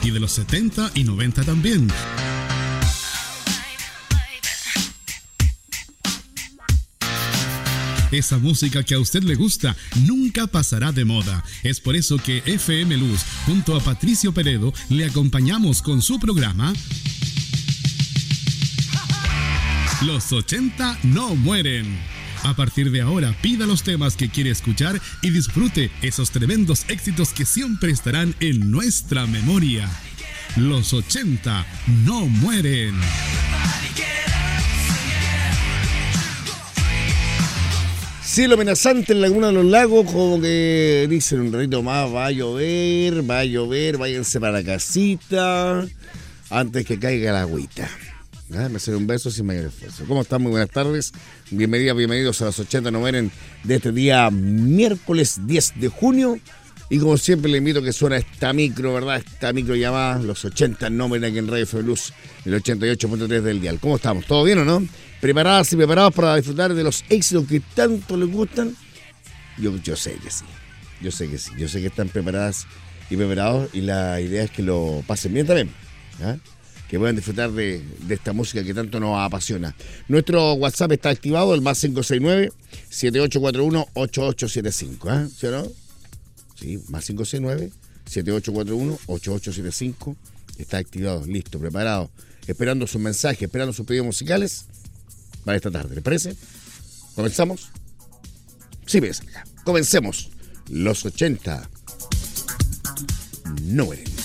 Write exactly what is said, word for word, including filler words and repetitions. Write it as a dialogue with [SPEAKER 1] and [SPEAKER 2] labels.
[SPEAKER 1] y de los setenta y noventa también. Esa música que a usted le gusta nunca pasará de moda. Es por eso que F M Luz, junto a Patricio Peredo, le acompañamos con su programa Los ochenta no mueren. A partir de ahora, pida los temas que quiere escuchar y disfrute esos tremendos éxitos que siempre estarán en nuestra memoria. Los ochenta no mueren.
[SPEAKER 2] Cielo amenazante en Laguna de los Lagos, como que dicen un ratito más, va a llover, va a llover, váyanse para la casita, antes que caiga la agüita. ¿Ah? Me hacen un beso sin mayor esfuerzo. ¿Cómo están? Muy buenas tardes. Bienvenidas, bienvenidos a los ochenta no mueren de este día miércoles diez de junio. Y como siempre le invito a que suene esta micro, ¿verdad? Esta micro llamada Los ochenta no mueren aquí en Radio F M Luz, el ochenta y ocho punto tres del dial. ¿Cómo estamos? ¿Todo bien o no? ¿Preparadas y preparados para disfrutar de los éxitos que tanto les gustan? Yo, yo sé que sí. Yo sé que sí. Yo sé que están preparadas y preparados. Y la idea es que lo pasen bien también. ¿Ah? Que puedan disfrutar de, de esta música que tanto nos apasiona. Nuestro WhatsApp está activado, el más cinco seis nueve, siete ocho cuatro uno, ocho ocho siete cinco. ¿eh? ¿Sí o no? Sí, más cinco seis nueve, siete ocho cuatro uno, ocho ocho siete cinco. Está activado, listo, preparado. Esperando sus mensajes, esperando sus pedidos musicales para esta tarde. ¿Les parece? ¿Comenzamos? Sí, ves acá. Comencemos. Los ochenta no mueren.